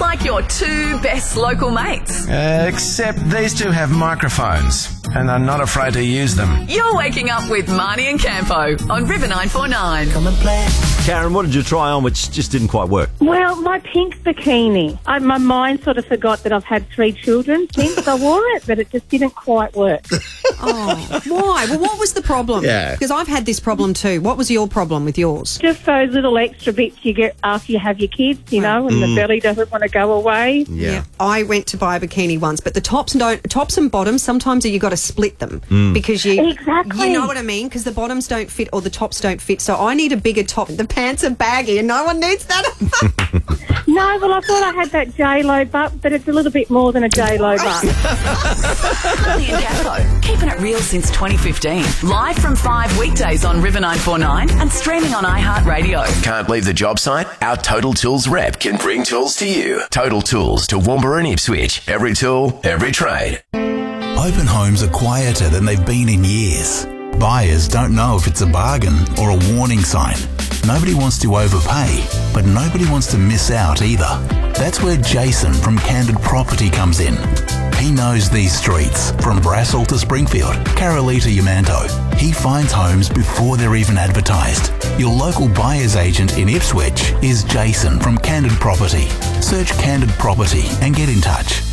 like your two best local mates. Except these two have microphones and are not afraid to use them. You're waking up with Marnie and Campo on River 949. Come and play. Karen, what did you try on which just didn't quite work? Well, my pink bikini. My mind sort of forgot that I've had 3 children since I wore it, but it just didn't quite work. Oh, why? Well, what was the problem? Yeah. Because I've had this problem too. What was your problem with yours? Just those little extra bits you get after you have your kids, you know, and the belly doesn't want to go away. Yeah. I went to buy a bikini once, but the tops and bottoms, sometimes you got to split them because Exactly. You know what I mean? Because the bottoms don't fit or the tops don't fit. So I need a bigger top. The pants are baggy and no one needs that. No, well, I thought I had that J-Lo butt, but it's a little bit more than a J-Lo butt. Marnie and Campo, keeping it real since 2015. Live from 5 weekdays on River 949 and streaming on iHeartRadio. Can't leave the job site? Our Total Tools rep can bring tools to you. Total Tools to Toowoomba and Ipswich. Every tool, every trade. Open homes are quieter than they've been in years. Buyers don't know if it's a bargain or a warning sign. Nobody wants to overpay, but nobody wants to miss out either. That's where Jason from Candid Property comes in. He knows these streets, from Brassall to Springfield, Carolita to Yamanto. He finds homes before they're even advertised. Your local buyer's agent in Ipswich is Jason from Candid Property. Search Candid Property and get in touch.